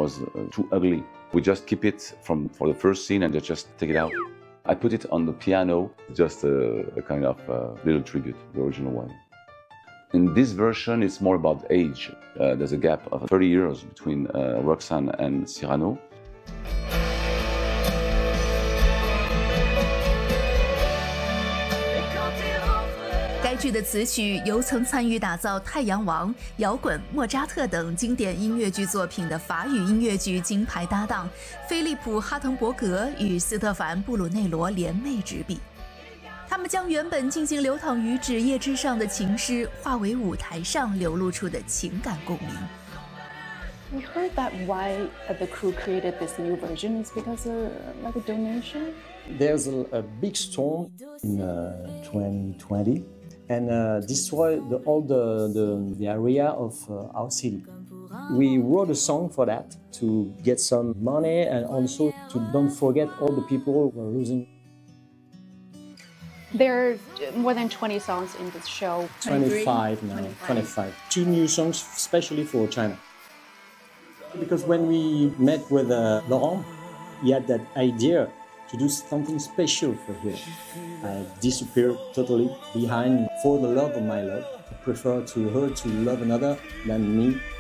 was too ugly. We just keep it for the first scene and just take it out. I put it on the piano, just a kind of little tribute, the original one. In this version, it's more about age. There's a gap of 30 years between Roxanne and Cyrano. 该剧的词曲由曾参与打造《太阳王》、摇滚、莫扎特等经典音乐剧作品的法语音乐剧金牌搭档菲利普·哈滕伯格与斯特凡·布鲁内罗联袂执笔。他们将原本进行流淌于纸页之上的情诗，化为舞台上流露出的情感共鸣。 We heard that why the crew created this new version is because of like a donation. There's a big storm in 2020 and destroyed all the area of our city. We wrote a song for that to get some money and also to don't forget all the people who are losing. There are more than 20 songs in this show. 25 now, 25. 2 new songs especially for China. Because when we met with Laurent, he had that idea to do something special for her. I disappeared totally behind for the love of my love. I prefer to her to love another than me